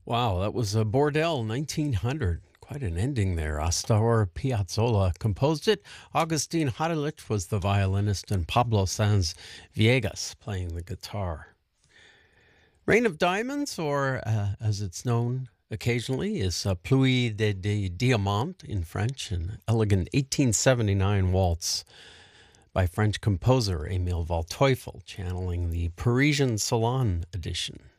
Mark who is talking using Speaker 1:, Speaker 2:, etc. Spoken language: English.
Speaker 1: Wow, that was a Bordel 1900. Quite an ending there. Astor Piazzolla composed it. Augustin Hadelich was the violinist, and Pablo Sanz Viegas playing the guitar. Rain of Diamonds, or as it's known occasionally, is Pluie de Diamant in French, an elegant 1879 waltz by French composer Emile Waldteufel, channeling the Parisian Salon edition.